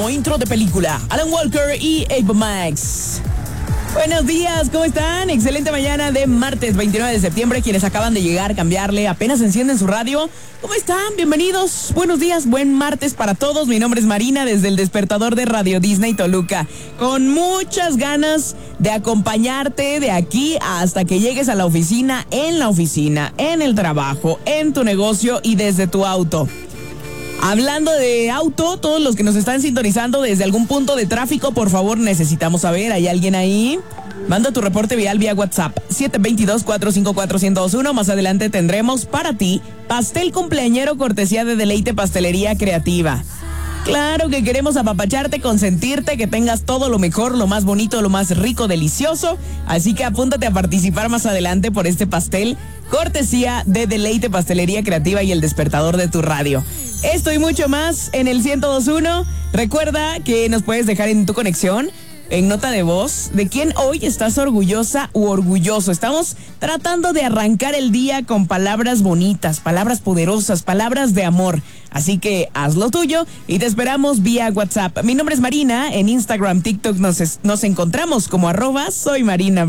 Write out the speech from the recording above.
como intro de película. Alan Walker y Ava Max. Buenos días, ¿cómo están? Excelente mañana de martes 29 de septiembre. Quienes acaban de llegar, cambiarle, apenas encienden su radio. ¿Cómo están? Bienvenidos. Buenos días, buen martes para todos. Mi nombre es Marina, desde el despertador de Radio Disney Toluca. Con muchas ganas de acompañarte de aquí hasta que llegues a la oficina, en el trabajo, en tu negocio y desde tu auto. Hablando de auto, todos los que nos están sintonizando desde algún punto de tráfico, por favor, necesitamos saber, ¿hay alguien ahí? Manda tu reporte vial vía WhatsApp, 722-454-1021. Más adelante tendremos para ti pastel cumpleañero cortesía de Deleite Pastelería Creativa. Claro que queremos apapacharte, consentirte, que tengas todo lo mejor, lo más bonito, lo más rico, delicioso. Así que apúntate a participar más adelante por este pastel, cortesía de Deleite Pastelería Creativa y el despertador de tu radio. Esto y mucho más en el 102.1. Recuerda que nos puedes dejar en tu conexión, en nota de voz, de quién hoy estás orgullosa u orgulloso. Estamos tratando de arrancar el día con palabras bonitas, palabras poderosas, palabras de amor. Así que haz lo tuyo y te esperamos vía WhatsApp. Mi nombre es Marina, en Instagram, TikTok nos encontramos como @soymarina.